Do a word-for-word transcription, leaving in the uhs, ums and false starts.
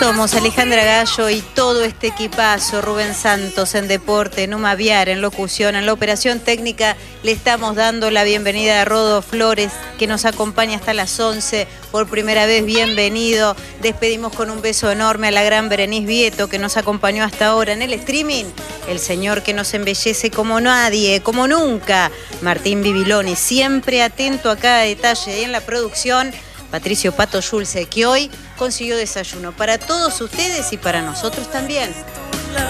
somos Alejandra Gallo y todo este equipazo, Rubén Santos en deporte, Numa Viar en locución, en la operación técnica. Le estamos dando la bienvenida a Rodo Flores, que nos acompaña hasta las once. Por primera vez, bienvenido. Despedimos con un beso enorme a la gran Berenice Vieto, que nos acompañó hasta ahora en el streaming. El señor que nos embellece como nadie, como nunca, Martín Bibiloni, siempre atento a cada detalle. Y en la producción, Patricio Pato Schulze, que hoy consiguió desayuno para todos ustedes y para nosotros también.